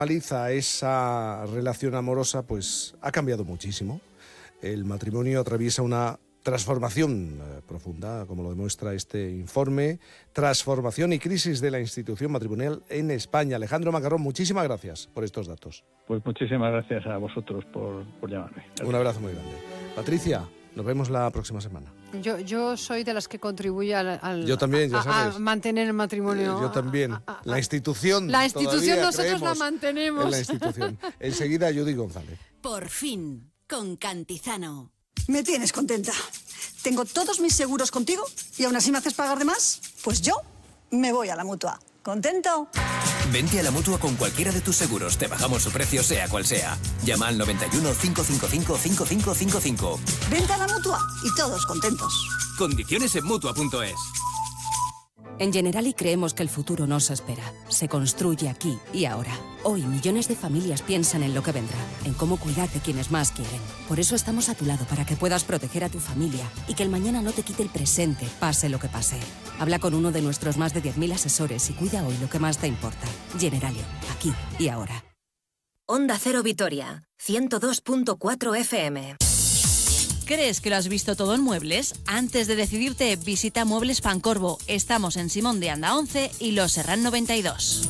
Analiza esa relación amorosa, pues ha cambiado muchísimo. El matrimonio atraviesa una transformación profunda, como lo demuestra este informe, transformación y crisis de la institución matrimonial en España. Alejandro Macarrón, muchísimas gracias por estos datos. Pues muchísimas gracias a vosotros por llamarme. Gracias. Un abrazo muy grande. Patricia, nos vemos la próxima semana. Yo soy de las que contribuye yo también, ya sabes. A mantener el matrimonio. Yo también. La institución. La institución nosotros la mantenemos. En la institución. Enseguida, Judy González. Por fin, con Cantizano. Me tienes contenta. Tengo todos mis seguros contigo y aún así me haces pagar de más. Pues yo me voy a la Mutua. ¿Contento? Vente a la Mutua con cualquiera de tus seguros. Te bajamos su precio, sea cual sea. Llama al 91 555 5555. Vente a la Mutua y todos contentos. Condiciones en Mutua.es. En Generali creemos que el futuro no se espera. Se construye aquí y ahora. Hoy millones de familias piensan en lo que vendrá, en cómo cuidar de quienes más quieren. Por eso estamos a tu lado para que puedas proteger a tu familia y que el mañana no te quite el presente, pase lo que pase. Habla con uno de nuestros más de 10.000 asesores y cuida hoy lo que más te importa. Generali, aquí y ahora. Onda Cero Vitoria, 102.4 FM. ¿Crees que lo has visto todo en muebles? Antes de decidirte, visita Muebles Pancorbo. Estamos en Simón de Anda 11 y Los Serrán 92.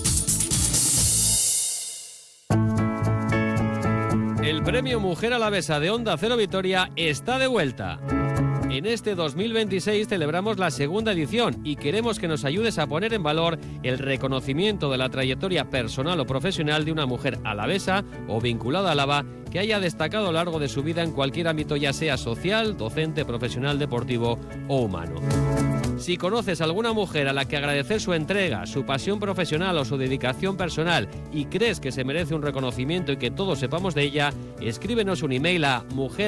El premio Mujer Alavesa de Onda Cero Vitoria está de vuelta. En este 2026 celebramos la segunda edición y queremos que nos ayudes a poner en valor el reconocimiento de la trayectoria personal o profesional de una mujer alavesa o vinculada a Álava que haya destacado a lo largo de su vida en cualquier ámbito, ya sea social, docente, profesional, deportivo o humano. Si conoces a alguna mujer a la que agradecer su entrega, su pasión profesional o su dedicación personal y crees que se merece un reconocimiento y que todos sepamos de ella, escríbenos un email a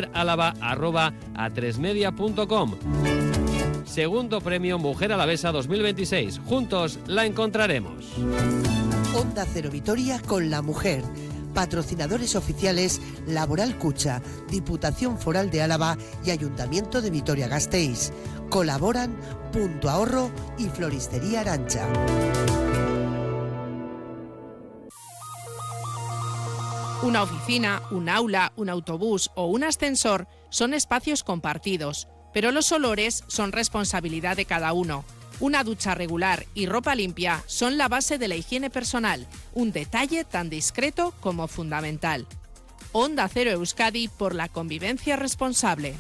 mujeralava@atresmedia.com. Segundo premio Mujer Alavesa 2026. Juntos la encontraremos. Onda Cero Vitoria con la mujer. Patrocinadores oficiales Laboral Cucha, Diputación Foral de Álava y Ayuntamiento de Vitoria-Gasteiz. Colaboran Punto Ahorro y Floristería Arancha. Una oficina, un aula, un autobús o un ascensor son espacios compartidos, pero los olores son responsabilidad de cada uno. Una ducha regular y ropa limpia son la base de la higiene personal, un detalle tan discreto como fundamental. Onda Cero Euskadi por la convivencia responsable.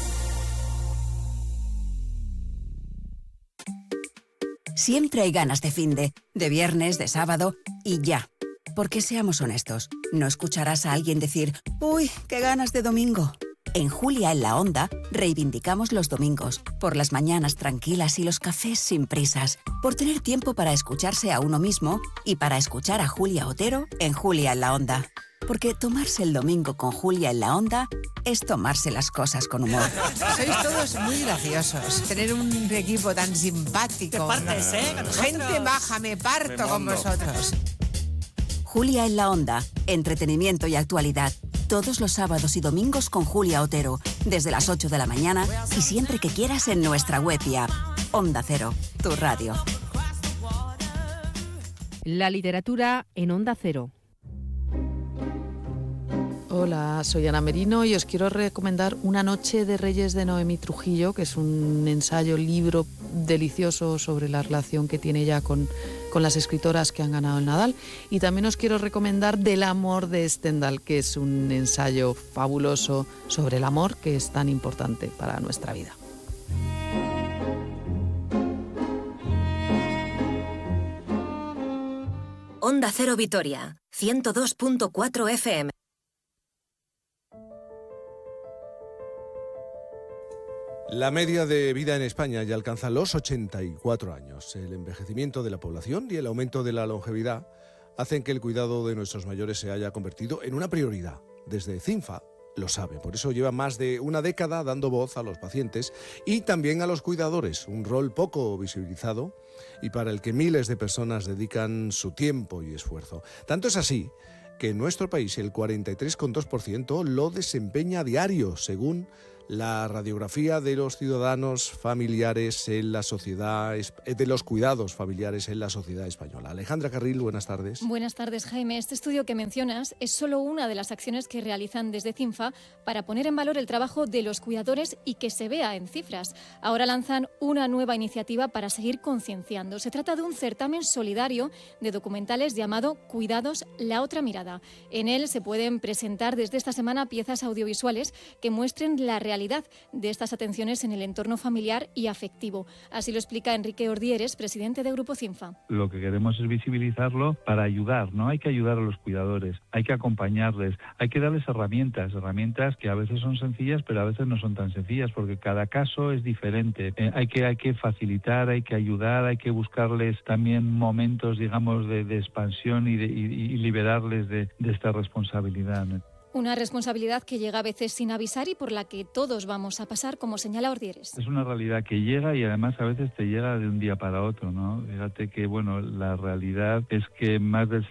Siempre hay ganas de finde, de viernes, de sábado y ya. Porque seamos honestos, no escucharás a alguien decir «Uy, qué ganas de domingo». En Julia en la Onda reivindicamos los domingos, por las mañanas tranquilas y los cafés sin prisas, por tener tiempo para escucharse a uno mismo y para escuchar a Julia Otero en Julia en la Onda. Porque tomarse el domingo con Julia en la Onda es tomarse las cosas con humor. Sois todos muy graciosos. Tener un equipo tan simpático. Te partes, ¿eh? Gente baja, me parto con vosotros. Julia en la Onda, entretenimiento y actualidad. Todos los sábados y domingos con Julia Otero, desde las 8 de la mañana y siempre que quieras en nuestra web y app. Onda Cero, tu radio. La literatura en Onda Cero. Hola, soy Ana Merino y os quiero recomendar Una noche de Reyes de Noemí Trujillo, que es un ensayo, libro delicioso sobre la relación que tiene ella con las escritoras que han ganado el Nadal. Y también os quiero recomendar Del amor de Stendhal, que es un ensayo fabuloso sobre el amor, que es tan importante para nuestra vida. Onda Cero Vitoria, 102.4 FM. La media de vida en España ya alcanza los 84 años. El envejecimiento de la población y el aumento de la longevidad hacen que el cuidado de nuestros mayores se haya convertido en una prioridad. Desde CINFA lo sabe, por eso lleva más de una década dando voz a los pacientes y también a los cuidadores, un rol poco visibilizado y para el que miles de personas dedican su tiempo y esfuerzo. Tanto es así que en nuestro país el 43,2% lo desempeña a diario, según la radiografía de los ciudadanos familiares en la sociedad, de los cuidados familiares en la sociedad española. Alejandra Carril, buenas tardes. Buenas tardes, Jaime. Este estudio que mencionas es solo una de las acciones que realizan desde CINFA para poner en valor el trabajo de los cuidadores y que se vea en cifras. Ahora lanzan una nueva iniciativa para seguir concienciando. Se trata de un certamen solidario de documentales llamado Cuidados, la otra mirada. En él se pueden presentar desde esta semana piezas audiovisuales que muestren la realidad de estas atenciones en el entorno familiar y afectivo. Así lo explica Enrique Ordieres, presidente de Grupo CINFA. Lo que queremos es visibilizarlo para ayudar, ¿no? Hay que ayudar a los cuidadores, hay que acompañarles, hay que darles herramientas que a veces son sencillas, pero a veces no son tan sencillas, porque cada caso es diferente. Hay que facilitar, hay que ayudar, hay que buscarles también momentos, digamos, de expansión y liberarles de esta responsabilidad, ¿no? Una responsabilidad que llega a veces sin avisar y por la que todos vamos a pasar, como señala Ordieres. Es una realidad que llega y además a veces te llega de un día para otro, ¿no? Fíjate que, bueno, la realidad es que más del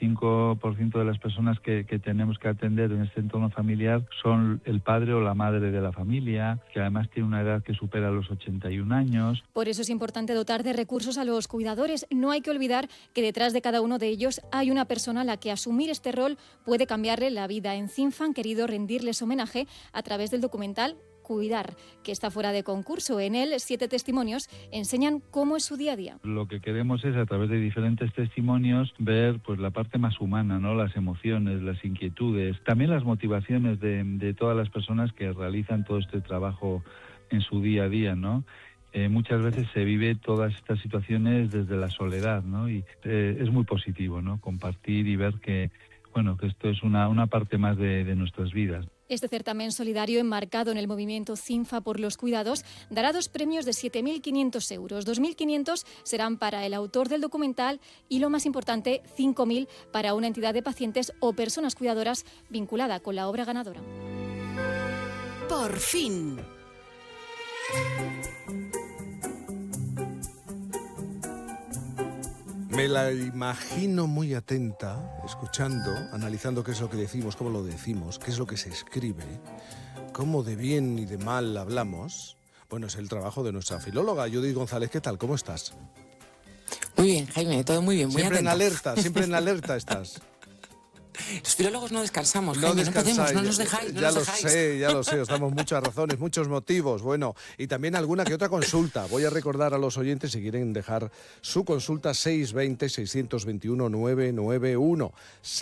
75% de las personas que tenemos que atender en este entorno familiar son el padre o la madre de la familia, que además tiene una edad que supera los 81 años. Por eso es importante dotar de recursos a los cuidadores. No hay que olvidar que detrás de cada uno de ellos hay una persona a la que asumir este rol puede cambiarle la vida. En CINFA han querido rendirles homenaje a través del documental Cuidar, que está fuera de concurso. En él, 7 testimonios enseñan cómo es su día a día. Lo que queremos es, a través de diferentes testimonios, ver pues la parte más humana, ¿no? Las emociones, las inquietudes, también las motivaciones de todas las personas que realizan todo este trabajo en su día a día, ¿no? Muchas veces se vive todas estas situaciones desde la soledad, ¿no? Y es muy positivo, ¿no? Compartir y ver que esto es una parte más de nuestras vidas. Este certamen solidario, enmarcado en el movimiento CINFA por los cuidados, dará 2 premios de 7.500 euros. 2.500 serán para el autor del documental y, lo más importante, 5.000 para una entidad de pacientes o personas cuidadoras vinculada con la obra ganadora. Por fin. Me la imagino muy atenta, escuchando, analizando qué es lo que decimos, cómo lo decimos, qué es lo que se escribe, cómo de bien y de mal hablamos. Bueno, es el trabajo de nuestra filóloga, Judith González. ¿Qué tal? ¿Cómo estás? Muy bien, Jaime, todo muy bien, muy siempre atenta. Siempre en alerta estás. Los filólogos no descansamos, Jaime, no podemos, no nos dejáis. Ya lo sé, os damos muchas razones, muchos motivos. Bueno, y también alguna que otra consulta. Voy a recordar a los oyentes, si quieren dejar su consulta, 620-621-991.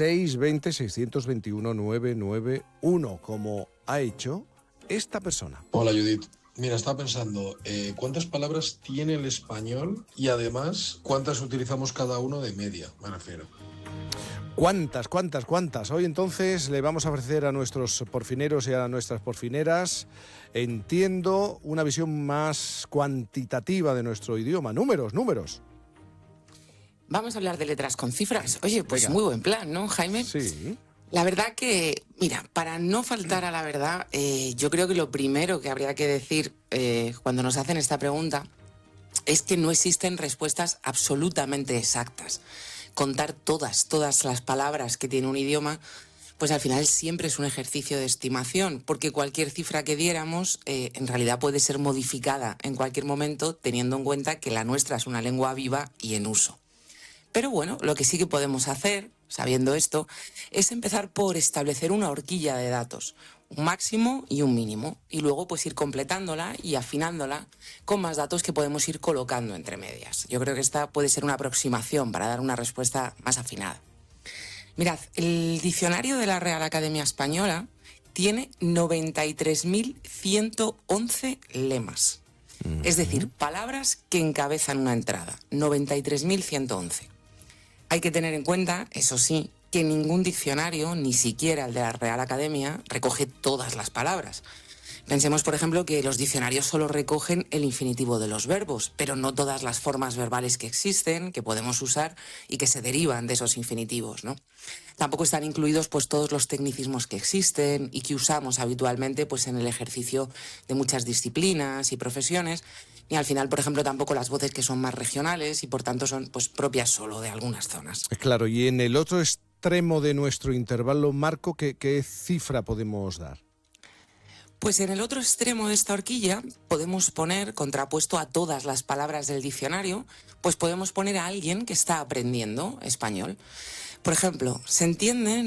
620-621-991, como ha hecho esta persona. Hola, Judith. Mira, estaba pensando, ¿cuántas palabras tiene el español? Y además, ¿cuántas utilizamos cada uno de media, me refiero? ¿Cuántas? Hoy entonces le vamos a ofrecer a nuestros porfineros y a nuestras porfineras, entiendo, una visión más cuantitativa de nuestro idioma. Números. Vamos a hablar de letras con cifras. Oye, pues venga. Muy buen plan, ¿no, Jaime? Sí. La verdad que, mira, para no faltar a la verdad, yo creo que lo primero que habría que decir cuando nos hacen esta pregunta es que no existen respuestas absolutamente exactas. Contar todas las palabras que tiene un idioma, pues al final siempre es un ejercicio de estimación, porque cualquier cifra que diéramos en realidad puede ser modificada en cualquier momento, teniendo en cuenta que la nuestra es una lengua viva y en uso. Pero bueno, lo que sí que podemos hacer, sabiendo esto, es empezar por establecer una horquilla de datos, un máximo y un mínimo, y luego pues ir completándola y afinándola con más datos que podemos ir colocando entre medias. Yo creo que esta puede ser una aproximación para dar una respuesta más afinada. Mirad, el diccionario de la Real Academia Española tiene 93.111 lemas. Es decir, palabras que encabezan una entrada. 93.111. Hay que tener en cuenta, eso sí, que ningún diccionario, ni siquiera el de la Real Academia, recoge todas las palabras. Pensemos, por ejemplo, que los diccionarios solo recogen el infinitivo de los verbos, pero no todas las formas verbales que existen, que podemos usar y que se derivan de esos infinitivos, ¿no? Tampoco están incluidos pues todos los tecnicismos que existen y que usamos habitualmente pues en el ejercicio de muchas disciplinas y profesiones, ni al final, por ejemplo, tampoco las voces que son más regionales y por tanto son pues propias solo de algunas zonas. Claro, y en el otro extremo de nuestro intervalo marco, ¿qué cifra podemos dar? Pues en el otro extremo de esta horquilla podemos poner, contrapuesto a todas las palabras del diccionario, pues podemos poner a alguien que está aprendiendo español. Por ejemplo, se entiende